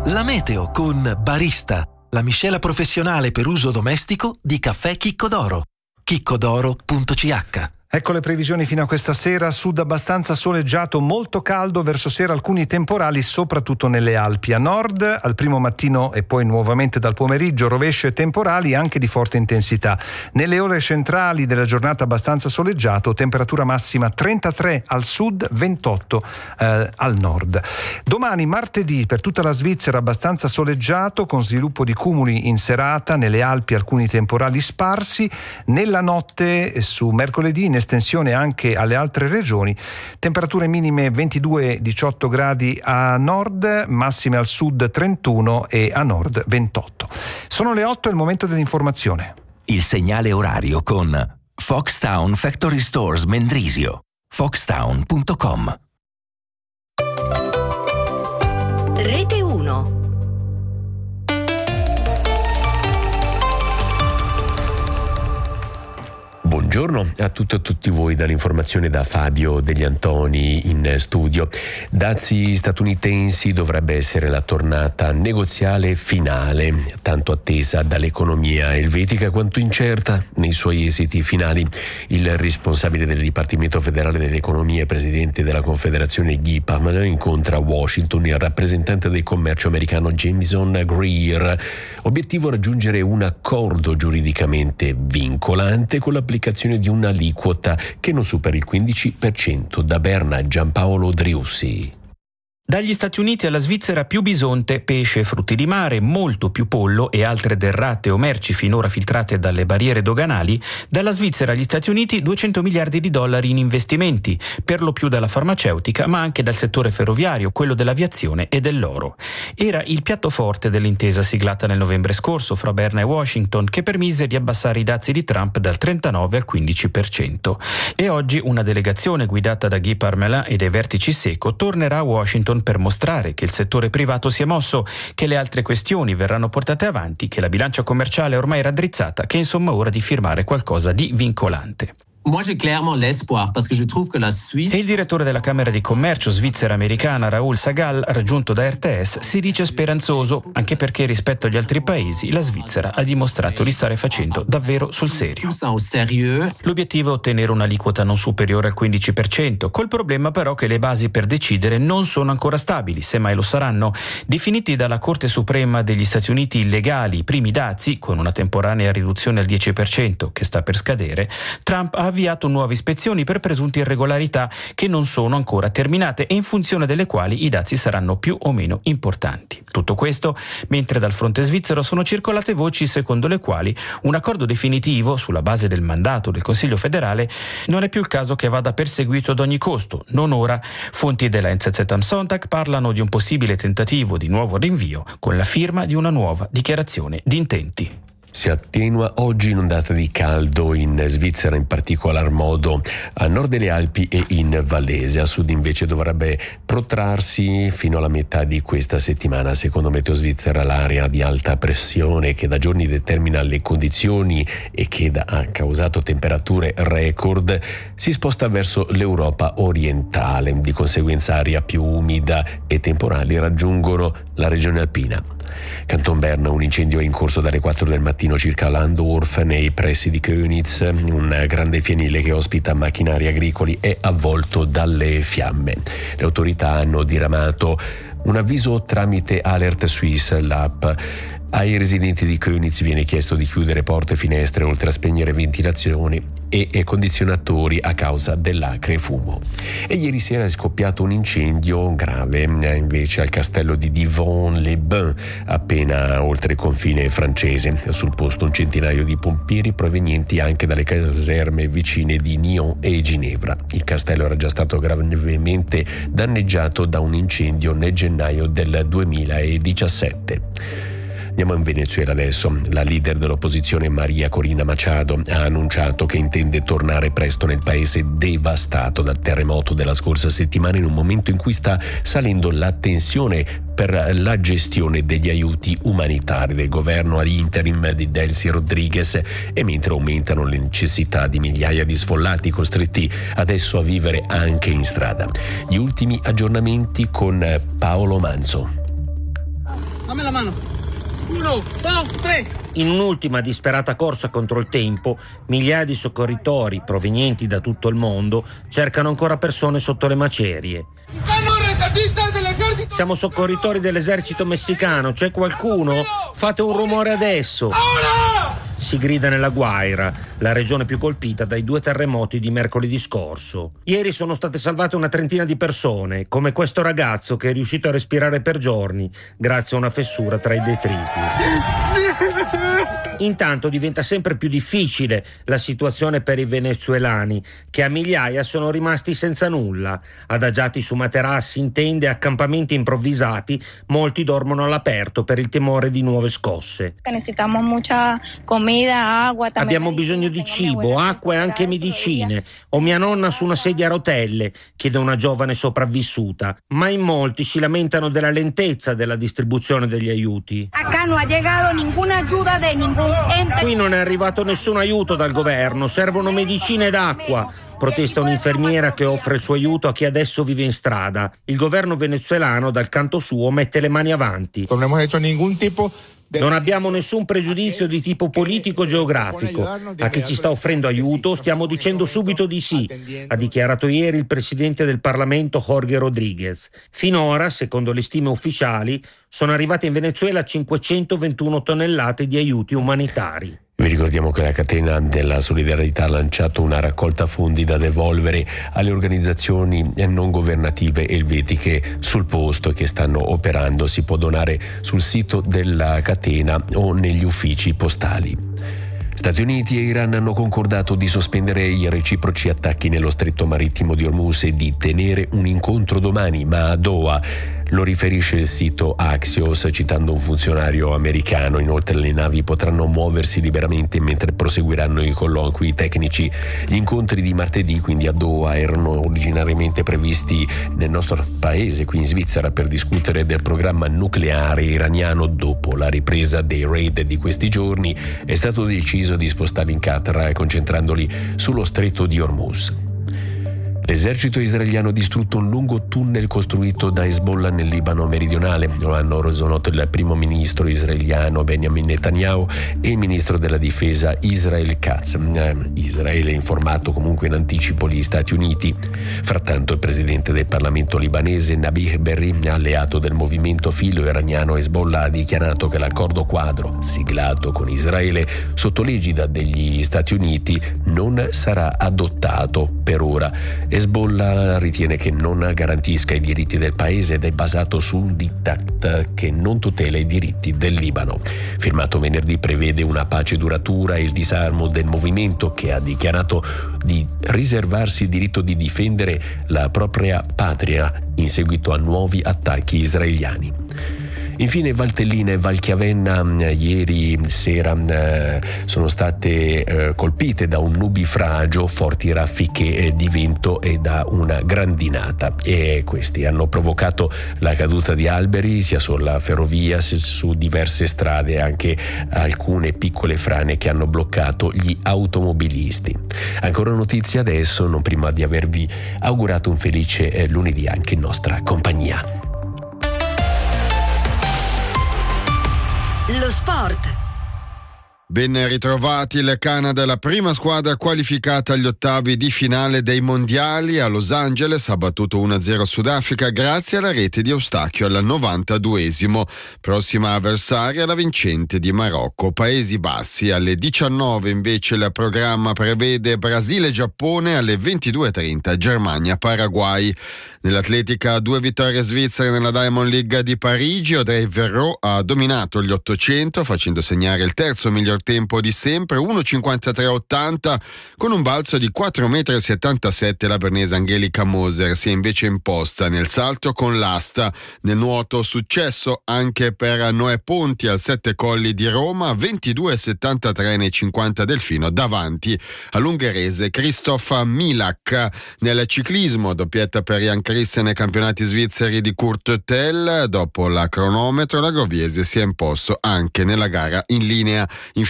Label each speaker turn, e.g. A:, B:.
A: La meteo con Barista, la miscela professionale per uso domestico di caffè Chicco d'Oro. chiccodoro.ch.
B: Ecco le previsioni fino a questa sera: sud abbastanza soleggiato, molto caldo, verso sera alcuni temporali soprattutto nelle Alpi. A nord al primo mattino e poi nuovamente dal pomeriggio rovescio e temporali anche di forte intensità. Nelle ore centrali della giornata abbastanza soleggiato, temperatura massima 33 al sud, 28 al nord. Domani martedì per tutta la Svizzera abbastanza soleggiato con sviluppo di cumuli in serata, nelle Alpi alcuni temporali sparsi. Nella notte su mercoledì in estensione anche alle altre regioni, temperature minime 22-18 gradi a nord, massime al sud 31 e a nord 28. Sono le 8, è il momento dell'informazione.
C: Il segnale orario con Foxtown Factory Stores Mendrisio. Foxtown.com.
D: Rete 1.
E: Buongiorno a tutte e a tutti voi dall'informazione da Fabio Degli Antoni in studio. Dazi statunitensi dovrebbe essere la tornata negoziale finale, tanto attesa dall'economia elvetica quanto incerta nei suoi esiti finali. Il responsabile del Dipartimento federale dell'economia e presidente della Confederazione Guy Parmelin incontra a Washington il rappresentante del commercio americano Jameson Greer. Obiettivo: raggiungere un accordo giuridicamente vincolante con l'applicazione di un'aliquota che non superi il 15%. Da Berna, Giampaolo Driussi.
F: Dagli Stati Uniti alla Svizzera più bisonte, pesce e frutti di mare, molto più pollo e altre derrate o merci finora filtrate dalle barriere doganali. Dalla Svizzera agli Stati Uniti 200 miliardi di dollari in investimenti, per lo più dalla farmaceutica ma anche dal settore ferroviario, quello dell'aviazione e dell'oro. Era il piatto forte dell'intesa siglata nel novembre scorso fra Berna e Washington, che permise di abbassare i dazi di Trump dal 39 al 15%. E oggi una delegazione guidata da Guy Parmelin e dai vertici SECO tornerà a Washington per mostrare che il settore privato si è mosso, che le altre questioni verranno portate avanti, che la bilancia commerciale è ormai raddrizzata, che insomma ora di firmare qualcosa di vincolante.
G: Moi, j'ai clairement l'espoir, parce que je trouve que la Suisse...
F: E il direttore della Camera di Commercio svizzera-americana, Raoul Sagal, raggiunto da RTS, si dice speranzoso, anche perché rispetto agli altri paesi la Svizzera ha dimostrato di stare facendo davvero sul serio. L'obiettivo è ottenere un'aliquota non superiore al 15%, col problema però che le basi per decidere non sono ancora stabili, semmai lo saranno. Definiti dalla Corte Suprema degli Stati Uniti illegali i primi dazi, con una temporanea riduzione al 10% che sta per scadere, Trump ha avviato nuove ispezioni per presunte irregolarità che non sono ancora terminate e in funzione delle quali i dazi saranno più o meno importanti. Tutto questo mentre dal fronte svizzero sono circolate voci secondo le quali un accordo definitivo sulla base del mandato del Consiglio federale non è più il caso che vada perseguito ad ogni costo, non ora. Fonti della NZZ am Sonntag parlano di un possibile tentativo di nuovo rinvio con la firma di una nuova dichiarazione di intenti.
E: Si attenua oggi un'ondata di caldo in Svizzera, in particolar modo a nord delle Alpi e in Vallese. A sud invece dovrebbe protrarsi fino alla metà di questa settimana. Secondo Meteo Svizzera l'area di alta pressione che da giorni determina le condizioni e che ha causato temperature record si sposta verso l'Europa orientale. Di conseguenza aria più umida e temporali raggiungono la regione alpina. Canton Berna, un incendio è in corso dalle 4 del mattino circa a Landorf, nei pressi di Köniz. Un grande fienile che ospita macchinari agricoli è avvolto dalle fiamme. Le autorità hanno diramato un avviso tramite Alert Suisse, l'app. Ai residenti di Köniz viene chiesto di chiudere porte e finestre, oltre a spegnere ventilazioni e condizionatori a causa dell'acre fumo. E ieri sera è scoppiato un incendio grave invece al castello di Divonne-les-Bains, appena oltre il confine francese. Sul posto un centinaio di pompieri provenienti anche dalle caserme vicine di Nyon e Ginevra. Il castello era già stato gravemente danneggiato da un incendio nel gennaio del 2017. Andiamo in Venezuela adesso. La leader dell'opposizione Maria Corina Machado ha annunciato che intende tornare presto nel paese devastato dal terremoto della scorsa settimana, in un momento in cui sta salendo la tensione per la gestione degli aiuti umanitari del governo ad interim di Delcy Rodriguez e mentre aumentano le necessità di migliaia di sfollati costretti adesso a vivere anche in strada. Gli ultimi aggiornamenti con Paolo Manzo.
H: Dammi la mano. 1, 2, 3.
I: In un'ultima disperata corsa contro il tempo, migliaia di soccorritori provenienti da tutto il mondo cercano ancora persone sotto le macerie. Siamo soccorritori dell'esercito messicano, c'è qualcuno? Fate un rumore adesso! Si grida nella Guaira, la regione più colpita dai 2 terremoti di mercoledì scorso. Ieri sono state salvate una trentina di persone, come questo ragazzo che è riuscito a respirare per giorni grazie a una fessura tra i detriti. Intanto diventa sempre più difficile la situazione per i venezuelani, che a migliaia sono rimasti senza nulla. Adagiati su materassi, in tende e accampamenti improvvisati, molti dormono all'aperto per il timore di nuove scosse. Abbiamo bisogno di cibo, acqua e anche medicine. Ho mia nonna su una sedia a rotelle, chiede una giovane sopravvissuta, ma in molti si lamentano della lentezza della distribuzione degli aiuti. Qui non è arrivato nessun aiuto dal governo, servono medicine ed acqua. Protesta un'infermiera che offre il suo aiuto a chi adesso vive in strada. Il governo venezuelano, dal canto suo, mette le mani avanti. Non abbiamo nessun pregiudizio di tipo politico-geografico. A chi ci sta offrendo aiuto stiamo dicendo subito di sì, ha dichiarato ieri il presidente del Parlamento Jorge Rodríguez. Finora, secondo le stime ufficiali, sono arrivate in Venezuela 521 tonnellate di aiuti umanitari.
E: Vi ricordiamo che la catena della solidarietà ha lanciato una raccolta fondi da devolvere alle organizzazioni non governative elvetiche sul posto che stanno operando. Si può donare sul sito della catena o negli uffici postali. Stati Uniti e Iran hanno concordato di sospendere i reciproci attacchi nello stretto marittimo di Hormuz e di tenere un incontro domani, ma a Doha. Lo riferisce il sito Axios, citando un funzionario americano. Inoltre le navi potranno muoversi liberamente mentre proseguiranno i colloqui tecnici. Gli incontri di martedì, quindi a Doha, erano originariamente previsti nel nostro paese, qui in Svizzera, per discutere del programma nucleare iraniano. Dopo la ripresa dei raid di questi giorni è stato deciso di spostarli in Qatar, concentrandoli sullo stretto di Hormuz. L'esercito israeliano ha distrutto un lungo tunnel costruito da Hezbollah nel Libano meridionale. Lo hanno reso noto il primo ministro israeliano Benjamin Netanyahu e il ministro della difesa Israel Katz. Israele ha informato comunque in anticipo gli Stati Uniti. Frattanto il presidente del Parlamento libanese Nabih Berri, alleato del movimento filo-iraniano Hezbollah, ha dichiarato che l'accordo quadro siglato con Israele sotto l'egida degli Stati Uniti non sarà adottato per ora. Hezbollah ritiene che non garantisca i diritti del paese ed è basato su un diktat che non tutela i diritti del Libano. Firmato venerdì prevede una pace duratura e il disarmo del movimento, che ha dichiarato di riservarsi il diritto di difendere la propria patria in seguito a nuovi attacchi israeliani. Infine Valtellina e Valchiavenna ieri sera sono state colpite da un nubifragio, forti raffiche di vento e da una grandinata, e questi hanno provocato la caduta di alberi sia sulla ferrovia sia su diverse strade e anche alcune piccole frane che hanno bloccato gli automobilisti. Ancora notizie adesso, non prima di avervi augurato un felice lunedì anche in nostra compagnia.
D: Lo sport.
J: Ben ritrovati. Il Canada è la prima squadra qualificata agli ottavi di finale dei mondiali. A Los Angeles ha battuto 1-0 Sudafrica grazie alla rete di Eustachio al 92esimo. Prossima avversaria la vincente di Marocco. Paesi Bassi alle 19 invece il programma prevede Brasile-Giappone, alle 22:30 Germania-Paraguay. Nell'atletica 2 vittorie svizzere nella Diamond League di Parigi. Audrey Verreau ha dominato gli 800 facendo segnare il terzo miglior tempo di sempre, 1:53.80, con un balzo di 4,77 m. La bernese Angelica Moser si è invece imposta nel salto con l'asta. Nel nuoto successo anche per Noè Ponti al 7 Colli di Roma, 22,73 nei 50 delfino davanti all'ungherese Christoph Milak. Nel ciclismo doppietta per Jan Christen nei campionati svizzeri di Kurt Tell. Dopo la cronometro la Groviese si è imposto anche nella gara in linea.